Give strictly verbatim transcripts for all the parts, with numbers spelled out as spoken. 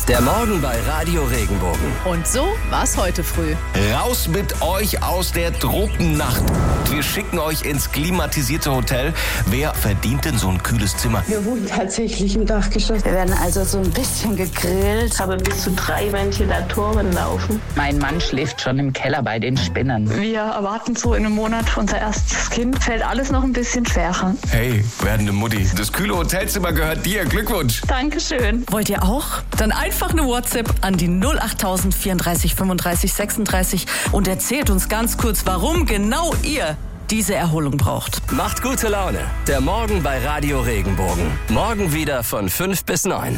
Der Morgen bei Radio Regenbogen. Und so war's heute früh. Raus mit euch aus der Tropennacht. Wir schicken euch ins klimatisierte Hotel. Wer verdient denn so ein kühles Zimmer? Wir wohnen tatsächlich im Dachgeschoss. Wir werden also so ein bisschen gegrillt. Ich habe bis zu drei Ventilatoren laufen. Mein Mann schläft schon im Keller bei den Spinnern. Wir erwarten so in einem Monat unser erstes Kind. Fällt alles noch ein bisschen schwerer. Hey, werdende Mutti, das kühle Hotelzimmer gehört dir. Glückwunsch. Dankeschön. Wollt ihr auch? Dann einfach eine WhatsApp an die null acht null vierunddreißig fünfunddreißig sechsunddreißig und erzählt uns ganz kurz, warum genau ihr diese Erholung braucht. Macht gute Laune. Der Morgen bei Radio Regenbogen. Morgen wieder von fünf bis neun.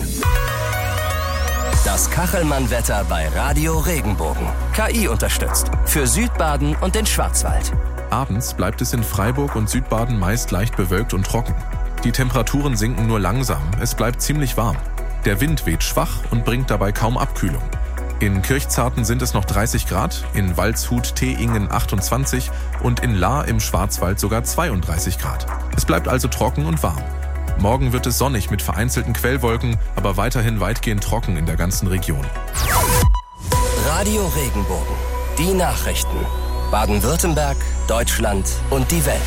Das Kachelmann-Wetter bei Radio Regenbogen. K I unterstützt. Für Südbaden und den Schwarzwald. Abends bleibt es in Freiburg und Südbaden meist leicht bewölkt und trocken. Die Temperaturen sinken nur langsam. Es bleibt ziemlich warm. Der Wind weht schwach und bringt dabei kaum Abkühlung. In Kirchzarten sind es noch dreißig Grad, in Waldshut-Teingen achtundzwanzig und in Lahr im Schwarzwald sogar zweiunddreißig Grad. Es bleibt also trocken und warm. Morgen wird es sonnig mit vereinzelten Quellwolken, aber weiterhin weitgehend trocken in der ganzen Region. Radio Regenbogen. Die Nachrichten. Baden-Württemberg, Deutschland und die Welt.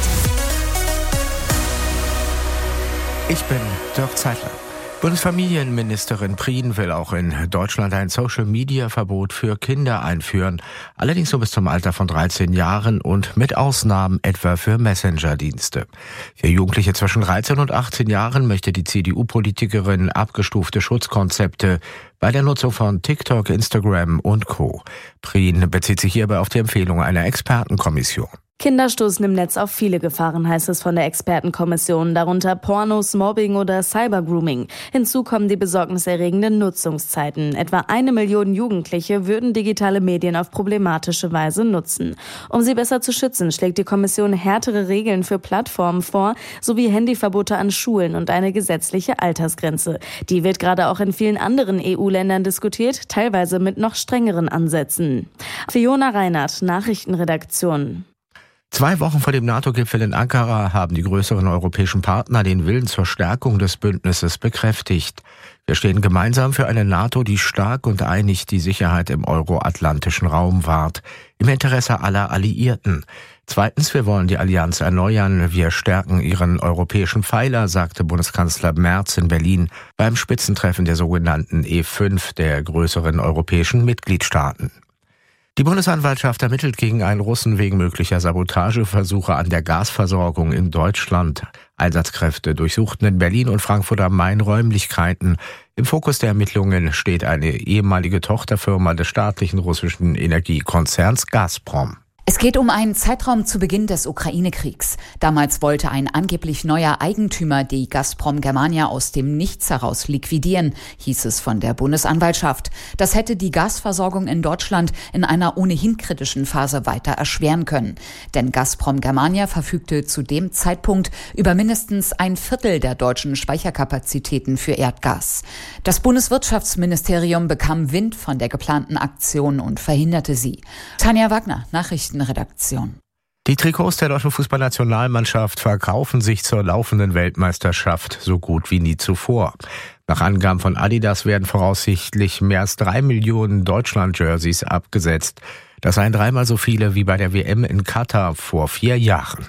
Ich bin Dirk Zeitler. Bundesfamilienministerin Prien will auch in Deutschland ein Social-Media-Verbot für Kinder einführen, allerdings nur bis zum Alter von dreizehn Jahren und mit Ausnahmen etwa für Messenger-Dienste. Für Jugendliche zwischen dreizehn und achtzehn Jahren möchte die C D U-Politikerin abgestufte Schutzkonzepte bei der Nutzung von TikTok, Instagram und Co. Prien bezieht sich hierbei auf die Empfehlung einer Expertenkommission. Kinder stoßen im Netz auf viele Gefahren, heißt es von der Expertenkommission, darunter Pornos, Mobbing oder Cybergrooming. Hinzu kommen die besorgniserregenden Nutzungszeiten. Etwa eine Million Jugendliche würden digitale Medien auf problematische Weise nutzen. Um sie besser zu schützen, schlägt die Kommission härtere Regeln für Plattformen vor, sowie Handyverbote an Schulen und eine gesetzliche Altersgrenze. Die wird gerade auch in vielen anderen E U-Ländern diskutiert, teilweise mit noch strengeren Ansätzen. Fiona Reinhardt, Nachrichtenredaktion. Zwei Wochen vor dem NATO-Gipfel in Ankara haben die größeren europäischen Partner den Willen zur Stärkung des Bündnisses bekräftigt. Wir stehen gemeinsam für eine NATO, die stark und einig die Sicherheit im euroatlantischen Raum wahrt, im Interesse aller Alliierten. Zweitens, wir wollen die Allianz erneuern. Wir stärken ihren europäischen Pfeiler, sagte Bundeskanzler Merz in Berlin beim Spitzentreffen der sogenannten E fünf der größeren europäischen Mitgliedstaaten. Die Bundesanwaltschaft ermittelt gegen einen Russen wegen möglicher Sabotageversuche an der Gasversorgung in Deutschland. Einsatzkräfte durchsuchten in Berlin und Frankfurt am Main Räumlichkeiten. Im Fokus der Ermittlungen steht eine ehemalige Tochterfirma des staatlichen russischen Energiekonzerns Gazprom. Es geht um einen Zeitraum zu Beginn des Ukraine-Kriegs. Damals wollte ein angeblich neuer Eigentümer die Gazprom Germania aus dem Nichts heraus liquidieren, hieß es von der Bundesanwaltschaft. Das hätte die Gasversorgung in Deutschland in einer ohnehin kritischen Phase weiter erschweren können. Denn Gazprom Germania verfügte zu dem Zeitpunkt über mindestens ein Viertel der deutschen Speicherkapazitäten für Erdgas. Das Bundeswirtschaftsministerium bekam Wind von der geplanten Aktion und verhinderte sie. Tanja Wagner, Nachrichten Redaktion. Die Trikots der deutschen Fußballnationalmannschaft verkaufen sich zur laufenden Weltmeisterschaft so gut wie nie zuvor. Nach Angaben von Adidas werden voraussichtlich mehr als drei Millionen Deutschland-Jerseys abgesetzt. Das seien dreimal so viele wie bei der W M in Katar vor vier Jahren.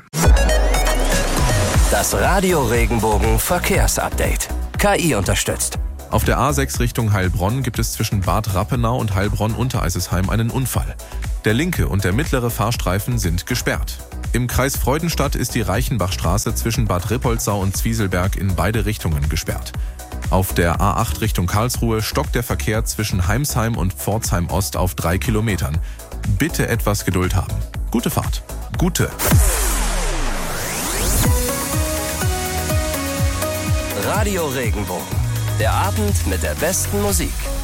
Das Radio Regenbogen Verkehrsupdate. K I unterstützt. Auf der A sechs Richtung Heilbronn gibt es zwischen Bad Rappenau und Heilbronn-Untereisesheim einen Unfall. Der linke und der mittlere Fahrstreifen sind gesperrt. Im Kreis Freudenstadt ist die Reichenbachstraße zwischen Bad Rippoldsau und Zwieselberg in beide Richtungen gesperrt. Auf der A acht Richtung Karlsruhe stockt der Verkehr zwischen Heimsheim und Pforzheim Ost auf drei Kilometern. Bitte etwas Geduld haben. Gute Fahrt. Gute. Radio Regenbogen. Der Abend mit der besten Musik.